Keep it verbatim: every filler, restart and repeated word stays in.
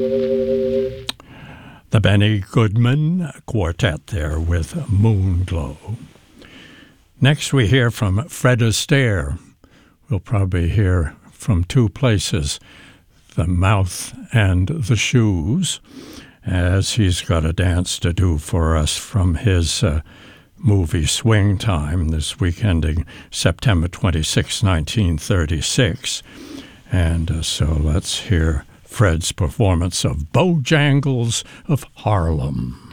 The Benny Goodman Quartet there with Moonglow. Next we hear from Fred Astaire. We'll probably hear from two places, the Mouth and the Shoes, as he's got a dance to do for us from his uh, movie Swing Time, this week ending September twenty-sixth, nineteen thirty-six. And uh, so let's hear Fred's performance of Bojangles of Harlem.